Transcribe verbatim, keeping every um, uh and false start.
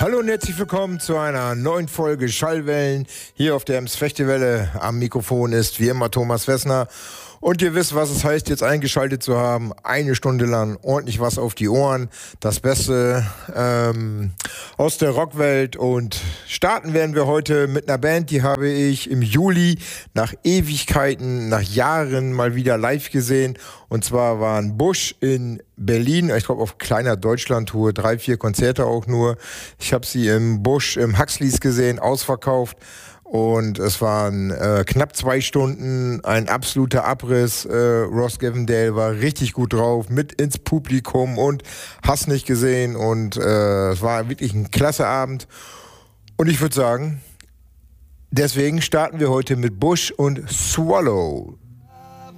Hallo und herzlich willkommen zu einer neuen Folge Schallwellen hier auf der Ems Fechtewelle. Am Mikrofon ist wie immer Thomas Wessner. Und ihr wisst, was es heißt, jetzt eingeschaltet zu haben. Eine Stunde lang ordentlich was auf die Ohren. Das Beste ähm, aus der Rockwelt. Und starten werden wir heute mit einer Band, die habe ich im Juli nach Ewigkeiten, nach Jahren mal wieder live gesehen. Und zwar waren Bush in Berlin, ich glaube auf kleiner Deutschland-Tour, drei, vier Konzerte auch nur. Ich habe sie im Bush, im Huxleys gesehen, ausverkauft. Und es waren äh, knapp zwei Stunden, ein absoluter Abriss. Äh, Ross Gavendale war richtig gut drauf, mit ins Publikum und hast nicht gesehen. Und äh, es war wirklich ein klasse Abend. Und ich würde sagen, deswegen starten wir heute mit Bush und Swallow.